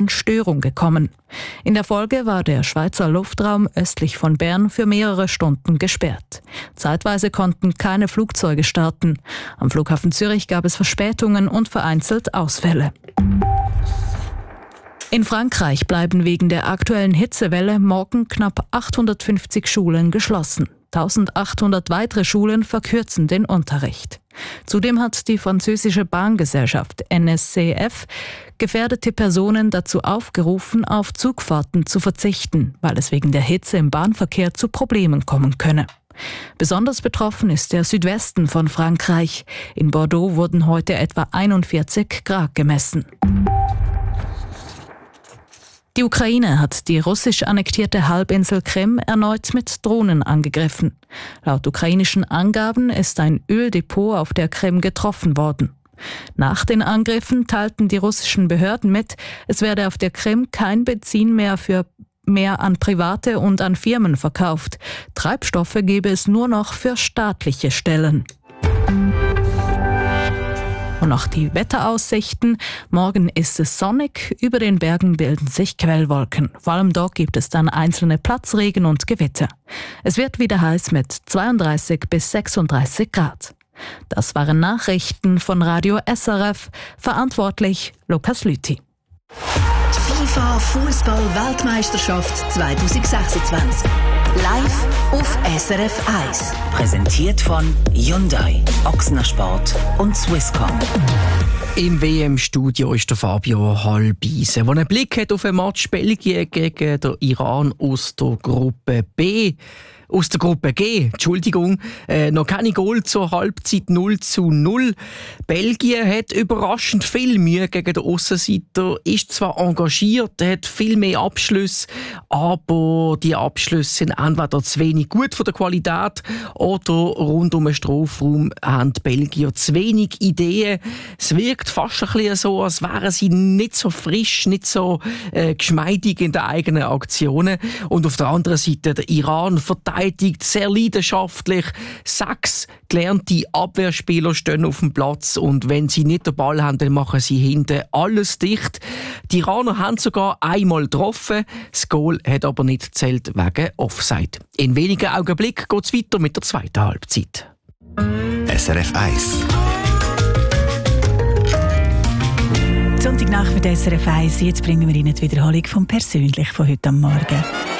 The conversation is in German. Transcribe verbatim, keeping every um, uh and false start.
Störung gekommen. In der Folge war der Schweizer Luftraum östlich von Bern für mehrere Stunden gesperrt. Zeitweise konnten keine Flugzeuge starten. Am Flughafen Zürich gab es Verspätungen und vereinzelt Ausfälle. In Frankreich bleiben wegen der aktuellen Hitzewelle morgen knapp achthundertfünfzig Schulen geschlossen. eintausendachthundert weitere Schulen verkürzen den Unterricht. Zudem hat die französische Bahngesellschaft N S C F gefährdete Personen dazu aufgerufen, auf Zugfahrten zu verzichten, weil es wegen der Hitze im Bahnverkehr zu Problemen kommen könne. Besonders betroffen ist der Südwesten von Frankreich. In Bordeaux wurden heute etwa einundvierzig Grad gemessen. Die Ukraine hat die russisch annektierte Halbinsel Krim erneut mit Drohnen angegriffen. Laut ukrainischen Angaben ist ein Öldepot auf der Krim getroffen worden. Nach den Angriffen teilten die russischen Behörden mit, es werde auf der Krim kein Benzin mehr für mehr an Private und an Firmen verkauft. Treibstoffe gebe es nur noch für staatliche Stellen. Und noch die Wetteraussichten. Morgen ist es sonnig, über den Bergen bilden sich Quellwolken. Vor allem dort gibt es dann einzelne Platzregen und Gewitter. Es wird wieder heiß mit zweiunddreißig bis sechsunddreißig Grad. Das waren Nachrichten von Radio S R F, verantwortlich Lukas Lüthi. Die FIFA Fußball-Weltmeisterschaft zwanzig sechsundzwanzig. Live auf S R F eins. Präsentiert von Hyundai, Ochsner Sport und Swisscom. Im W M-Studio ist der Fabio Halbise, der einen Blick hat auf ein Match Belgien gegen den Iran aus der Gruppe B. Aus der Gruppe G, Entschuldigung, äh, noch keine Goal zur Halbzeit null zu null. Belgien hat überraschend viel Mühe gegen den Aussenseiter, ist zwar engagiert, hat viel mehr Abschlüsse, aber die Abschlüsse sind entweder zu wenig gut von der Qualität oder rund um den Strafraum haben die Belgier zu wenig Ideen. Es wirkt fast ein bisschen so, als wären sie nicht so frisch, nicht so äh, geschmeidig in den eigenen Aktionen. Und auf der anderen Seite der Iran verteidigt sehr leidenschaftlich. Sechs gelernte Abwehrspieler stehen auf dem Platz und wenn sie nicht den Ball haben, dann machen sie hinten alles dicht. Die Iraner haben sogar einmal getroffen. Das Goal hat aber nicht gezählt wegen Offside. In wenigen Augenblicken geht es weiter mit der zweiten Halbzeit. S R F eins. Sonntagnacht mit S R F eins. Jetzt bringen wir Ihnen die Wiederholung vom Persönlich von heute am Morgen.